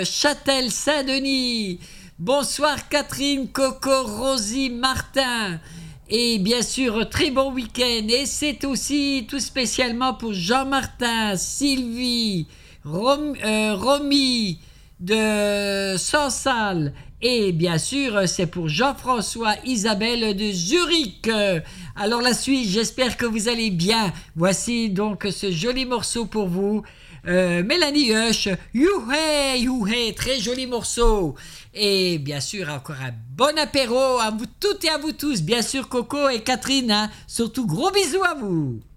Châtel-Saint-Denis. Bonsoir Catherine, Coco, Rosie, Martin. Et bien sûr, très bon week-end. Et c'est aussi tout spécialement pour Jean-Martin, Sylvie, Romy de Sansal. Et bien sûr, c'est pour Jean-François, Isabelle de Zurich. Alors la suite, j'espère que vous allez bien. Voici donc ce joli morceau pour vous. Mélanie Hush, youhé, youhé, très joli morceau. Et bien sûr, encore un bon apéro à vous toutes et à vous tous. Bien sûr, Coco et Catherine, hein, surtout gros bisous à vous.